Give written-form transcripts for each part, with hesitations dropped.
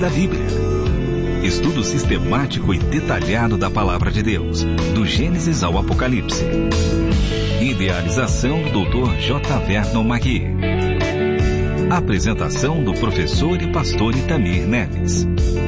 da Bíblia. Estudo sistemático e detalhado da Palavra de Deus, do Gênesis ao Apocalipse. Idealização do Dr. J. Vernon Magui. Apresentação do professor e pastor Itamir Neves.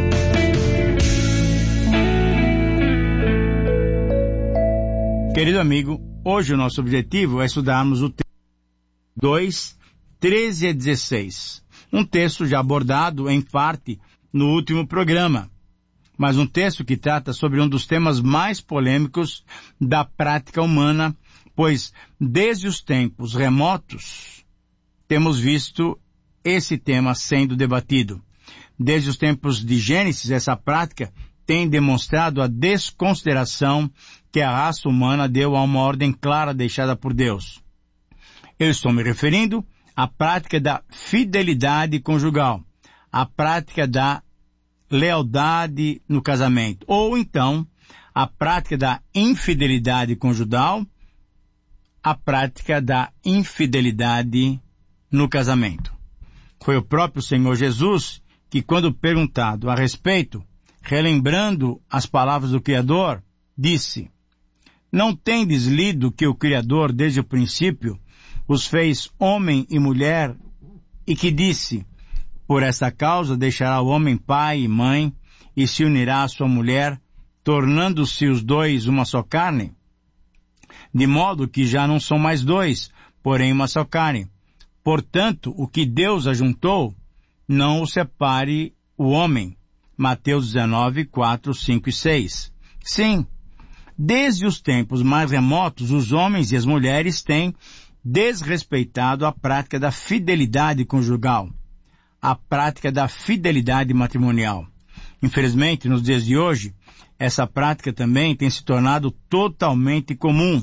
Querido amigo, hoje o nosso objetivo é estudarmos o texto 2, 13 a 16. Um texto já abordado em parte no último programa, mas um texto que trata sobre um dos temas mais polêmicos da prática humana, pois desde os tempos remotos temos visto esse tema sendo debatido. Desde os tempos de Gênesis, essa prática tem demonstrado a desconsideração que a raça humana deu a uma ordem clara deixada por Deus. Eu estou me referindo à prática da fidelidade conjugal, à prática da lealdade no casamento, ou então a prática da infidelidade conjugal, a prática da infidelidade no casamento. Foi o próprio Senhor Jesus que, quando perguntado a respeito, relembrando as palavras do Criador, disse: "Não tendes lido que o Criador, desde o princípio, os fez homem e mulher, e que disse, por essa causa deixará o homem pai e mãe, e se unirá à sua mulher, tornando-se os dois uma só carne? De modo que já não são mais dois, porém uma só carne. Portanto, o que Deus ajuntou, não o separe o homem." Mateus 19, 4, 5 e 6. Sim, desde os tempos mais remotos, os homens e as mulheres têm desrespeitado a prática da fidelidade conjugal, a prática da fidelidade matrimonial. Infelizmente, nos dias de hoje, essa prática também tem se tornado totalmente comum.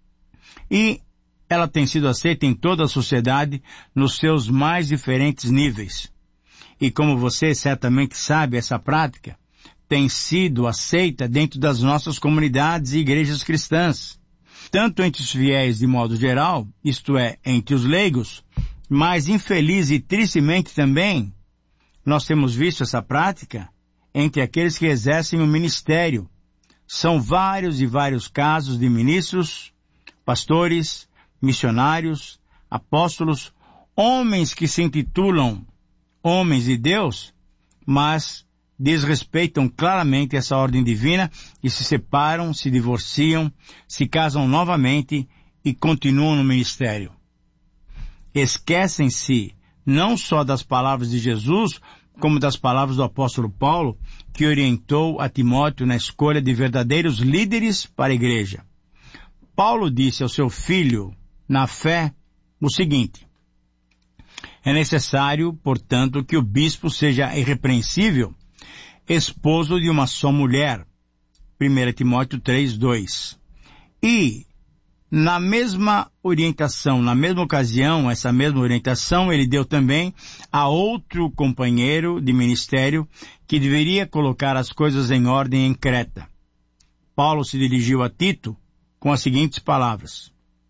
E ela tem sido aceita em toda a sociedade nos seus mais diferentes níveis. E como você certamente sabe, essa prática tem sido aceita dentro das nossas comunidades e igrejas cristãs, tanto entre os fiéis de modo geral, isto é, entre os leigos, mas infeliz e tristemente também, nós temos visto essa prática entre aqueles que exercem o ministério. São vários e vários casos de ministros, pastores, missionários, apóstolos, homens que se intitulam homens de Deus, mas desrespeitam claramente essa ordem divina e se separam, se divorciam, se casam novamente e continuam no ministério. Esquecem-se não só das palavras de Jesus, como das palavras do apóstolo Paulo, que orientou a Timóteo na escolha de verdadeiros líderes para a igreja. Paulo disse ao seu filho, na fé, o seguinte: "É necessário, portanto, que o bispo seja irrepreensível, esposo de uma só mulher." 1 Timóteo 3, 2. E, na mesma orientação, na mesma ocasião, essa mesma orientação, ele deu também a outro companheiro de ministério que deveria colocar as coisas em ordem em Creta. Paulo se dirigiu a Tito com as seguintes palavras: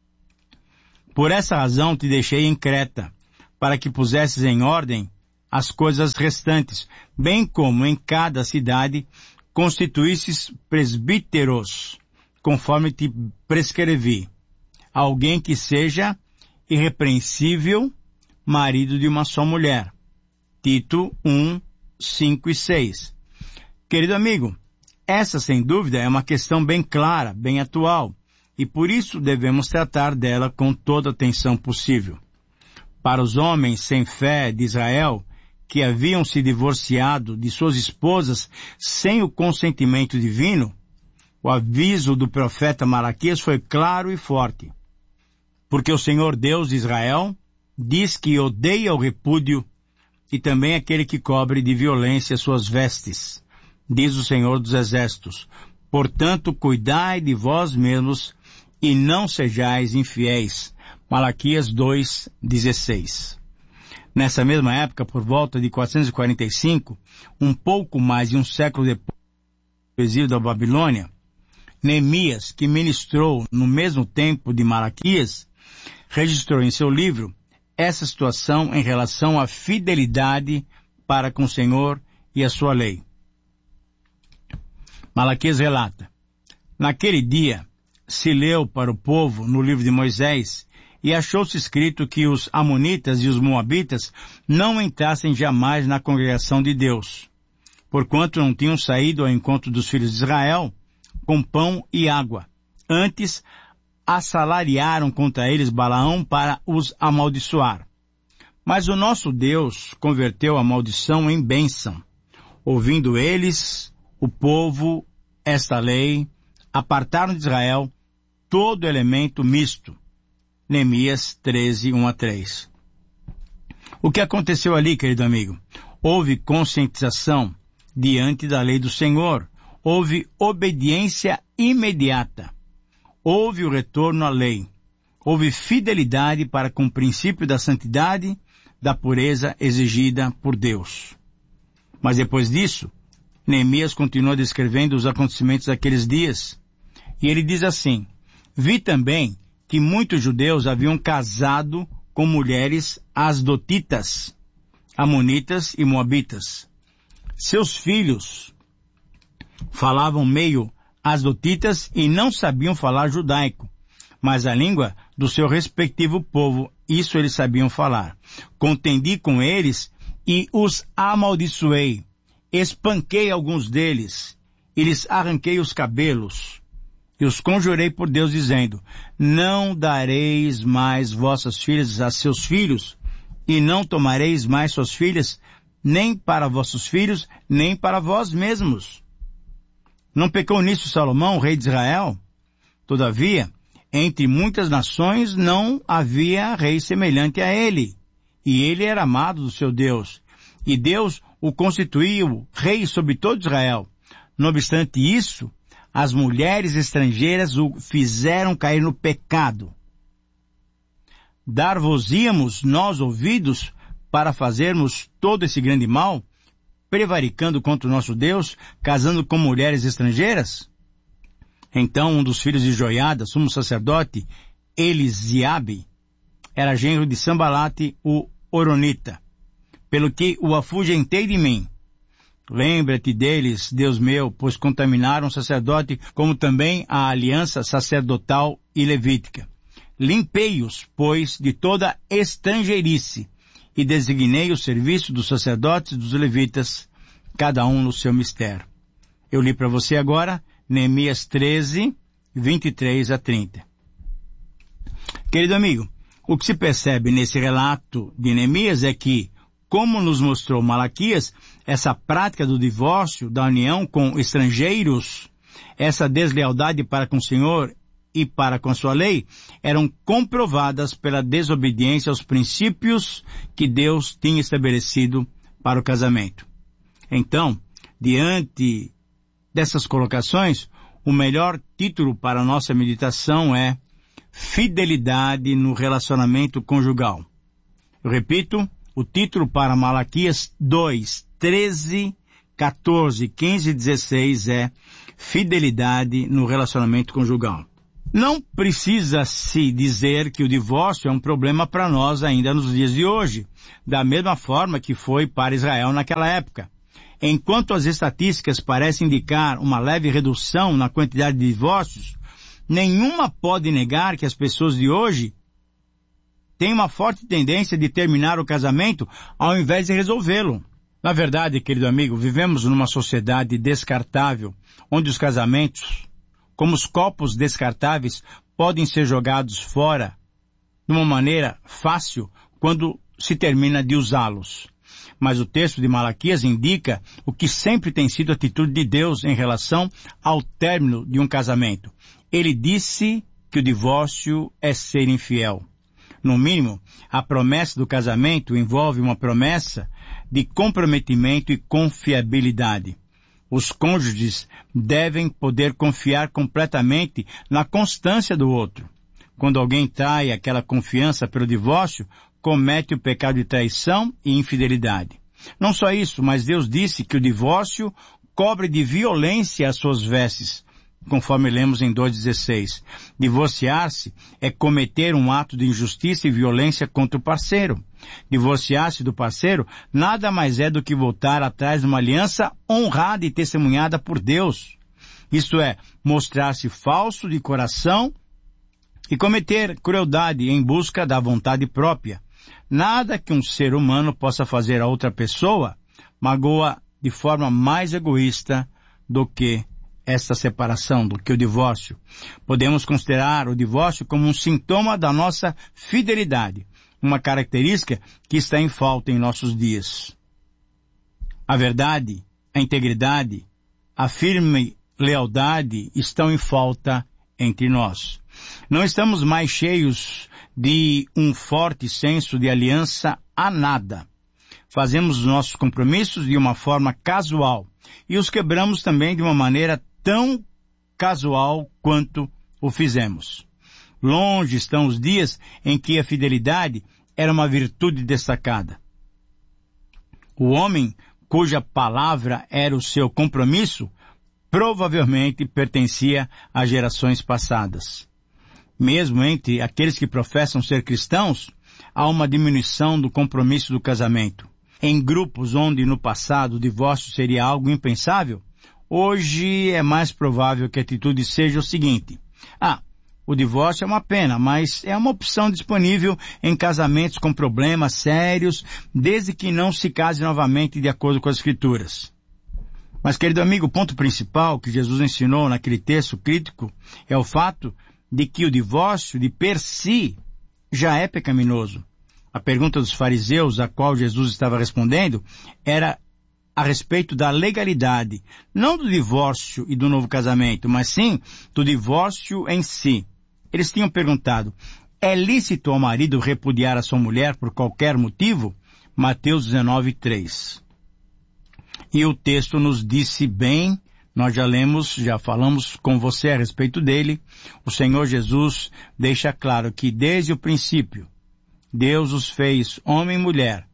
"Por essa razão te deixei em Creta, para que pusesses em ordem as coisas restantes, bem como em cada cidade constituísses presbíteros, conforme te prescrevi, alguém que seja irrepreensível, marido de uma só mulher." Tito 1, 5 e 6. Querido amigo, essa sem dúvida é uma questão bem clara, bem atual, e por isso devemos tratar dela com toda a atenção possível. Para os homens sem fé de Israel, que haviam se divorciado de suas esposas sem o consentimento divino, o aviso do profeta Malaquias foi claro e forte. Porque o Senhor Deus de Israel diz que odeia o repúdio e também aquele que cobre de violência suas vestes, diz o Senhor dos Exércitos. Portanto, cuidai de vós mesmos e não sejais infiéis. Malaquias 2, 16. Nessa mesma época, por volta de 445, um pouco mais de um século depois do exílio da Babilônia, Neemias, que ministrou no mesmo tempo de Malaquias, registrou em seu livro essa situação em relação à fidelidade para com o Senhor e a sua lei. Malaquias relata: naquele dia se leu para o povo no livro de Moisés e achou-se escrito que os amonitas e os moabitas não entrassem jamais na congregação de Deus, porquanto não tinham saído ao encontro dos filhos de Israel com pão e água. Antes, assalariaram contra eles Balaão para os amaldiçoar. Mas o nosso Deus converteu a maldição em bênção. Ouvindo eles, o povo, esta lei, apartaram de Israel todo elemento misto. Neemias 13, 1-3. O que aconteceu ali, querido amigo? Houve conscientização diante da lei do Senhor. Houve obediência imediata. Houve o retorno à lei. Houve fidelidade para com o princípio da santidade, da pureza exigida por Deus. Mas depois disso, Neemias continua descrevendo os acontecimentos daqueles dias. E ele diz assim: vi também que muitos judeus haviam casado com mulheres asdotitas, amonitas e moabitas. Seus filhos falavam meio asdotitas e não sabiam falar judaico, mas a língua do seu respectivo povo, isso eles sabiam falar. Contendi com eles e os amaldiçoei, espanquei alguns deles, e lhes arranquei os cabelos, e os conjurei por Deus, dizendo: não dareis mais vossas filhas a seus filhos, e não tomareis mais suas filhas, nem para vossos filhos, nem para vós mesmos. Não pecou nisso Salomão, rei de Israel? Todavia, entre muitas nações não havia rei semelhante a ele, e ele era amado do seu Deus, e Deus o constituiu rei sobre todo Israel. Não obstante isso, as mulheres estrangeiras o fizeram cair no pecado. Dar-vos-íamos nós ouvidos para fazermos todo esse grande mal, prevaricando contra o nosso Deus, casando com mulheres estrangeiras? Então um dos filhos de Joiada, sumo sacerdote, Elisiabe, era genro de Sambalate, o Horonita, pelo que o afugentei de mim. Lembra-te deles, Deus meu, pois contaminaram o sacerdote, como também a aliança sacerdotal e levítica. Limpei-os, pois, de toda estrangeirice, e designei o serviço dos sacerdotes e dos levitas, cada um no seu mistério. Eu li para você agora Neemias 13, 23-30. Querido amigo, o que se percebe nesse relato de Neemias é que, como nos mostrou Malaquias, essa prática do divórcio, da união com estrangeiros, essa deslealdade para com o Senhor e para com a sua lei, eram comprovadas pela desobediência aos princípios que Deus tinha estabelecido para o casamento. Então, diante dessas colocações, o melhor título para a nossa meditação é Fidelidade no relacionamento conjugal. Eu repito, o título para Malaquias 2, 13, 14, 15 e 16 é Fidelidade no relacionamento conjugal. Não precisa se dizer que o divórcio é um problema para nós ainda nos dias de hoje, da mesma forma que foi para Israel naquela época. Enquanto as estatísticas parecem indicar uma leve redução na quantidade de divórcios, nenhuma pode negar que as pessoas de hoje têm uma forte tendência de terminar o casamento ao invés de resolvê-lo. Na verdade, querido amigo, vivemos numa sociedade descartável, onde os casamentos, como os copos descartáveis, podem ser jogados fora de uma maneira fácil quando se termina de usá-los. Mas o texto de Malaquias indica o que sempre tem sido a atitude de Deus em relação ao término de um casamento. Ele disse que o divórcio é ser infiel. No mínimo, a promessa do casamento envolve uma promessa de comprometimento e confiabilidade. Os cônjuges devem poder confiar completamente na constância do outro. Quando alguém trai aquela confiança pelo divórcio, comete o pecado de traição e infidelidade. Não só isso, mas Deus disse que o divórcio cobre de violência as suas vestes, conforme lemos em 2,16. Divorciar-se é cometer um ato de injustiça e violência contra o parceiro. Divorciar-se do parceiro nada mais é do que voltar atrás de uma aliança honrada e testemunhada por Deus. Isto é, mostrar-se falso de coração e cometer crueldade em busca da vontade própria. Nada que um ser humano possa fazer a outra pessoa magoa de forma mais egoísta do que esta separação, do que o divórcio. Podemos considerar o divórcio como um sintoma da nossa fidelidade, uma característica que está em falta em nossos dias. A verdade, a integridade, a firme lealdade estão em falta entre nós. Não estamos mais cheios de um forte senso de aliança a nada. Fazemos os nossos compromissos de uma forma casual e os quebramos também de uma maneira tão casual quanto o fizemos. Longe estão os dias em que a fidelidade era uma virtude destacada. O homem cuja palavra era o seu compromisso provavelmente pertencia a gerações passadas. Mesmo entre aqueles que professam ser cristãos, há uma diminuição do compromisso do casamento. Em grupos onde no passado o divórcio seria algo impensável, hoje é mais provável que a atitude seja o seguinte: o divórcio é uma pena, mas é uma opção disponível em casamentos com problemas sérios, desde que não se case novamente de acordo com as Escrituras. Mas, querido amigo, o ponto principal que Jesus ensinou naquele texto crítico é o fato de que o divórcio, de per si, já é pecaminoso. A pergunta dos fariseus, a qual Jesus estava respondendo, era a respeito da legalidade, não do divórcio e do novo casamento, mas sim do divórcio em si. Eles tinham perguntado: é lícito ao marido repudiar a sua mulher por qualquer motivo? Mateus 19:3. E o texto nos disse bem, nós já lemos, já falamos com você a respeito dele. O Senhor Jesus deixa claro que desde o princípio, Deus os fez homem e mulher,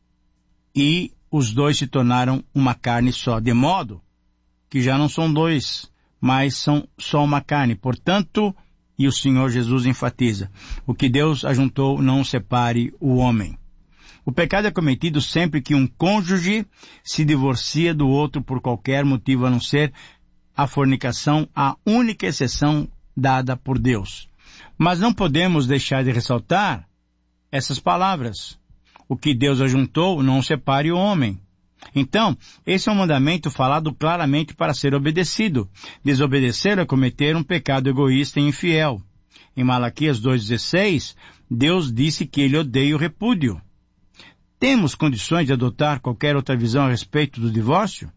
e os dois se tornaram uma carne só, de modo que já não são dois, mas são só uma carne. Portanto, e o Senhor Jesus enfatiza: o que Deus ajuntou não separe o homem. O pecado é cometido sempre que um cônjuge se divorcia do outro por qualquer motivo a não ser a fornicação, a única exceção dada por Deus. Mas não podemos deixar de ressaltar essas palavras: o que Deus ajuntou não separe o homem. Então, esse é um mandamento falado claramente para ser obedecido. Desobedecer é cometer um pecado egoísta e infiel. Em Malaquias 2,16, Deus disse que ele odeia o repúdio. Temos condições de adotar qualquer outra visão a respeito do divórcio?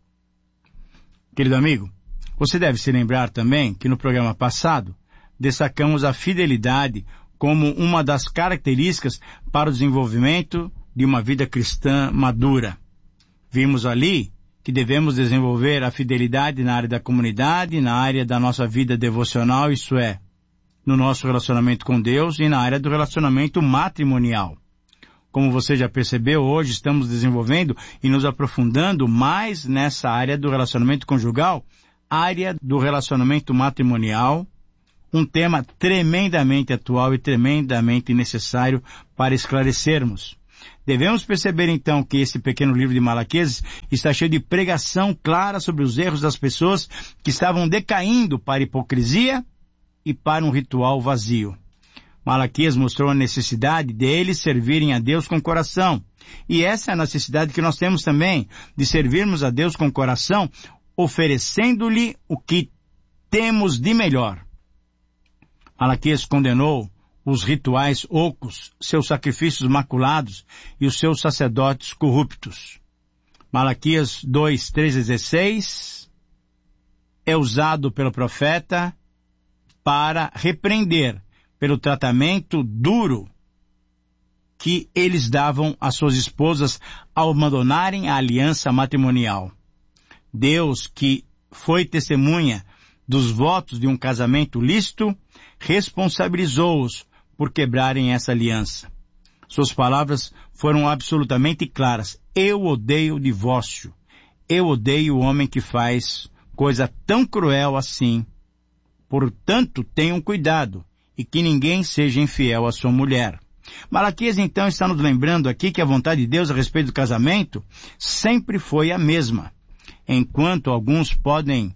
Querido amigo, você deve se lembrar também que no programa passado destacamos a fidelidade como uma das características para o desenvolvimento de uma vida cristã madura. Vimos ali que devemos desenvolver a fidelidade na área da comunidade, na área da nossa vida devocional, isso é, no nosso relacionamento com Deus, e na área do relacionamento matrimonial. Como você já percebeu, hoje estamos desenvolvendo e nos aprofundando mais nessa área do relacionamento conjugal, área do relacionamento matrimonial, um tema tremendamente atual e tremendamente necessário para esclarecermos. Devemos perceber então que esse pequeno livro de Malaquias está cheio de pregação clara sobre os erros das pessoas que estavam decaindo para a hipocrisia e para um ritual vazio. Malaquias mostrou a necessidade deles servirem a Deus com coração. E essa é a necessidade que nós temos também, de servirmos a Deus com coração, oferecendo-lhe o que temos de melhor. Malaquias condenou os rituais ocos, seus sacrifícios maculados e os seus sacerdotes corruptos. Malaquias 2:13-16 é usado pelo profeta para repreender pelo tratamento duro que eles davam às suas esposas ao abandonarem a aliança matrimonial. Deus, que foi testemunha dos votos de um casamento lícito, responsabilizou-os por quebrarem essa aliança. Suas palavras foram absolutamente claras: eu odeio o divórcio. Eu odeio o homem que faz coisa tão cruel assim Portanto, tenham cuidado, e que ninguém seja infiel à sua mulher. Malaquias, então, está nos lembrando aqui que a vontade de Deus a respeito do casamento sempre foi a mesma. Enquanto alguns podem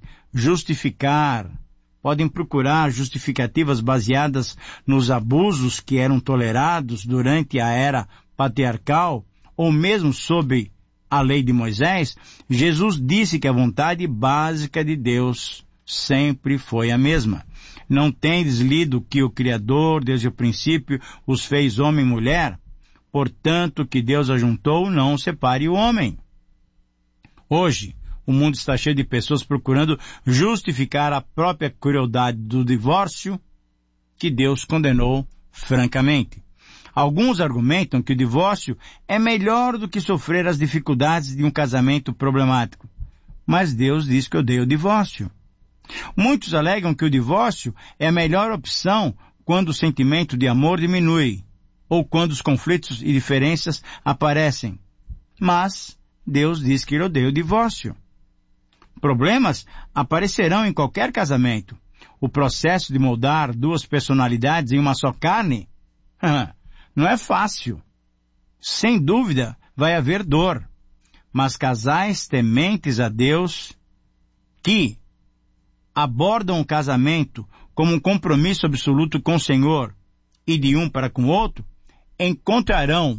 procurar justificativas baseadas nos abusos que eram tolerados durante a era patriarcal, ou mesmo sob a lei de Moisés, Jesus disse que a vontade básica de Deus sempre foi a mesma. Não tendes lido que o Criador, desde o princípio, os fez homem e mulher? Portanto, que Deus ajuntou, não separe o homem. Hoje, o mundo está cheio de pessoas procurando justificar a própria crueldade do divórcio que Deus condenou francamente. Alguns argumentam que o divórcio é melhor do que sofrer as dificuldades de um casamento problemático. Mas Deus diz que odeia o divórcio. Muitos alegam que o divórcio é a melhor opção quando o sentimento de amor diminui, ou quando os conflitos e diferenças aparecem. Mas Deus diz que ele odeia o divórcio. Problemas aparecerão em qualquer casamento. O processo de moldar duas personalidades em uma só carne não é fácil. Sem dúvida, vai haver dor. Mas casais tementes a Deus, que abordam o casamento como um compromisso absoluto com o Senhor e de um para com o outro, encontrarão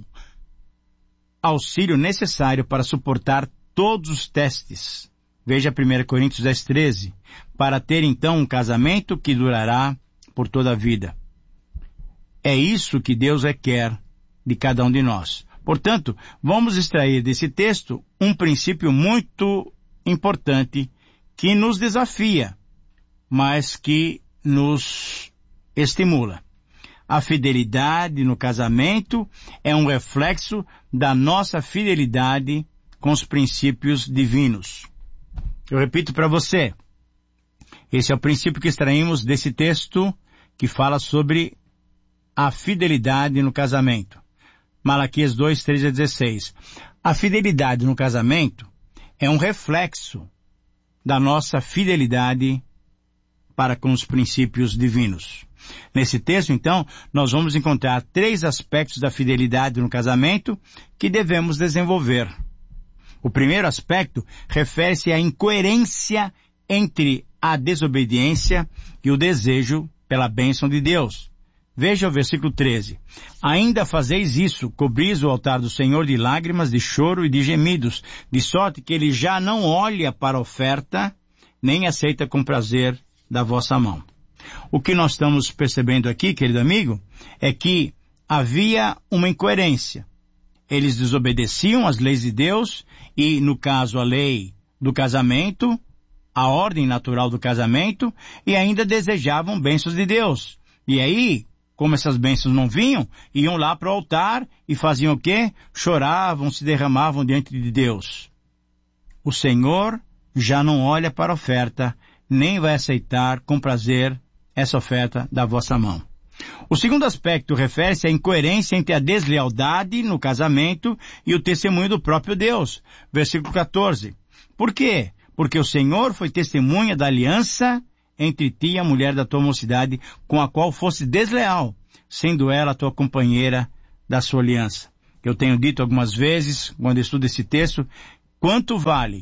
auxílio necessário para suportar todos os testes. Veja 1 Coríntios 10:13, para ter então um casamento que durará por toda a vida. É isso que Deus requer de cada um de nós. Portanto, vamos extrair desse texto um princípio muito importante que nos desafia, mas que nos estimula. A fidelidade no casamento é um reflexo da nossa fidelidade com os princípios divinos. Eu repito para você, esse é o princípio que extraímos desse texto que fala sobre a fidelidade no casamento. Malaquias 2:13-16. A fidelidade no casamento é um reflexo da nossa fidelidade para com os princípios divinos. Nesse texto, então, nós vamos encontrar 3 aspectos da fidelidade no casamento que devemos desenvolver. O primeiro aspecto refere-se à incoerência entre a desobediência e o desejo pela bênção de Deus. Veja o versículo 13. Ainda fazeis isso, cobris o altar do Senhor de lágrimas, de choro e de gemidos, de sorte que ele já não olha para a oferta, nem aceita com prazer da vossa mão. O que nós estamos percebendo aqui, querido amigo, é que havia uma incoerência. Eles desobedeciam às leis de Deus e, no caso, a lei do casamento, a ordem natural do casamento, e ainda desejavam bênçãos de Deus. E aí, como essas bênçãos não vinham, iam lá para o altar e faziam o quê? Choravam, se derramavam diante de Deus. O Senhor já não olha para a oferta, nem vai aceitar com prazer essa oferta da vossa mão. O segundo aspecto refere-se à incoerência entre a deslealdade no casamento e o testemunho do próprio Deus. Versículo 14. Por quê? Porque o Senhor foi testemunha da aliança entre ti e a mulher da tua mocidade, com a qual fosse desleal, sendo ela a tua companheira da sua aliança. Eu tenho dito algumas vezes, quando estudo esse texto, quanto vale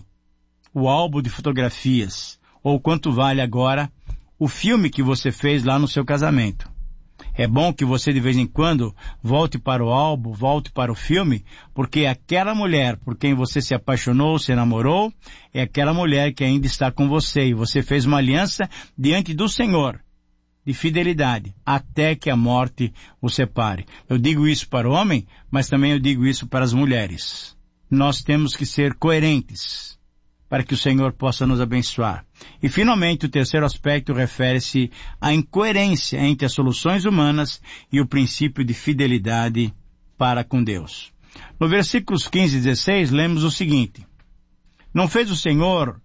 o álbum de fotografias, ou quanto vale agora o filme que você fez lá no seu casamento. É bom que você de vez em quando volte para o álbum, volte para o filme, porque aquela mulher por quem você se apaixonou, se namorou, é aquela mulher que ainda está com você, e você fez uma aliança diante do Senhor, de fidelidade, até que a morte o separe. Eu digo isso para o homem, mas também eu digo isso para as mulheres. Nós temos que ser coerentes, para que o Senhor possa nos abençoar. E finalmente o terceiro aspecto refere-se à incoerência entre as soluções humanas e o princípio de fidelidade para com Deus. No versículos 15 e 16 lemos o seguinte: Não fez o Senhor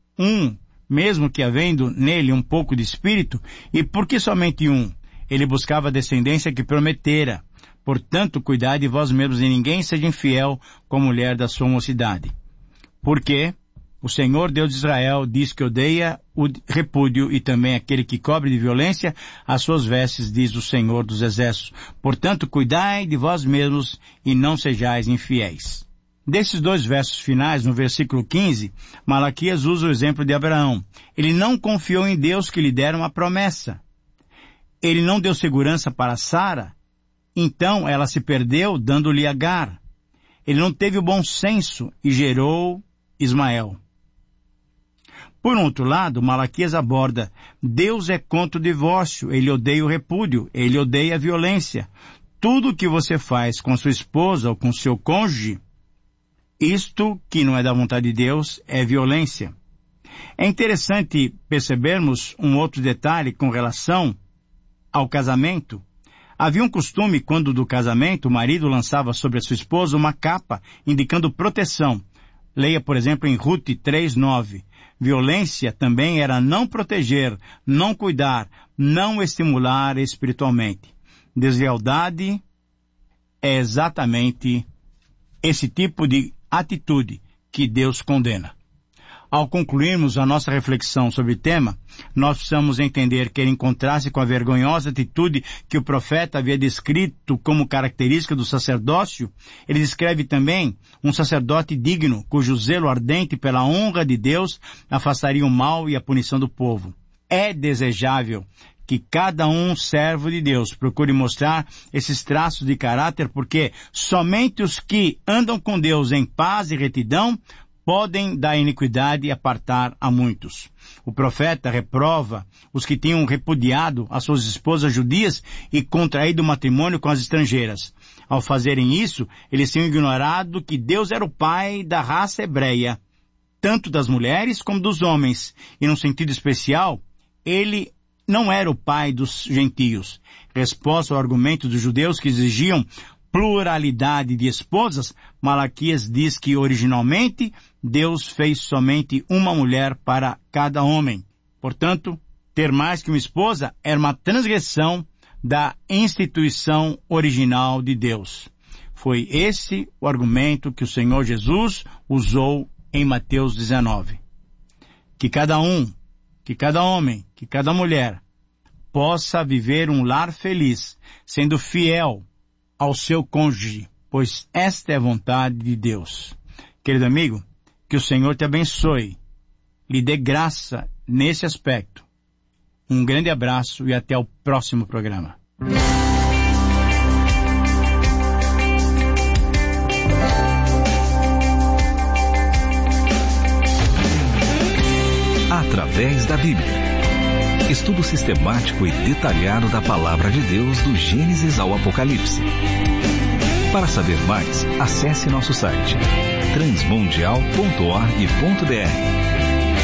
mesmo que havendo nele um pouco de espírito, e por que somente um? Ele buscava a descendência que prometera. Portanto, cuidai de vós mesmos e ninguém seja infiel com a mulher da sua mocidade. Por quê? O Senhor, Deus de Israel, diz que odeia o repúdio e também aquele que cobre de violência as suas vestes, diz o Senhor dos Exércitos. Portanto, cuidai de vós mesmos e não sejais infiéis. Desses dois versos finais, no versículo 15, Malaquias usa o exemplo de Abraão. Ele não confiou em Deus que lhe dera uma promessa. Ele não deu segurança para Sara, então ela se perdeu dando-lhe Agar. Ele não teve o bom senso e gerou Ismael. Por outro lado, Malaquias aborda: Deus é contra o divórcio, Ele odeia o repúdio, Ele odeia a violência. Tudo o que você faz com sua esposa ou com seu cônjuge, isto que não é da vontade de Deus, é violência. É interessante percebermos um outro detalhe com relação ao casamento. Havia um costume, quando do casamento, o marido lançava sobre a sua esposa uma capa, indicando proteção. Leia, por exemplo, em Ruth 3:9. Violência também era não proteger, não cuidar, não estimular espiritualmente. Deslealdade é exatamente esse tipo de atitude que Deus condena. Ao concluirmos a nossa reflexão sobre o tema, nós precisamos entender que, em contraste com a vergonhosa atitude que o profeta havia descrito como característica do sacerdócio, ele descreve também um sacerdote digno, cujo zelo ardente pela honra de Deus afastaria o mal e a punição do povo. É desejável que cada servo de Deus procure mostrar esses traços de caráter, porque somente os que andam com Deus em paz e retidão podem da iniquidade apartar a muitos. O profeta reprova os que tinham repudiado as suas esposas judias e contraído matrimônio com as estrangeiras. Ao fazerem isso, eles tinham ignorado que Deus era o pai da raça hebreia, tanto das mulheres como dos homens, e num sentido especial, ele não era o pai dos gentios. Resposta ao argumento dos judeus que exigiam pluralidade de esposas, Malaquias diz que originalmente Deus fez somente uma mulher para cada homem. Portanto, ter mais que uma esposa era uma transgressão da instituição original de Deus. Foi esse o argumento que o Senhor Jesus usou em Mateus 19. Que cada homem, que cada mulher possa viver um lar feliz, sendo fiel ao seu cônjuge, pois esta é a vontade de Deus. Querido amigo, que o Senhor te abençoe, lhe dê graça nesse aspecto. Um grande abraço e até o próximo programa. Através da Bíblia. Estudo sistemático e detalhado da Palavra de Deus do Gênesis ao Apocalipse. Para saber mais, acesse nosso site transmundial.org.br.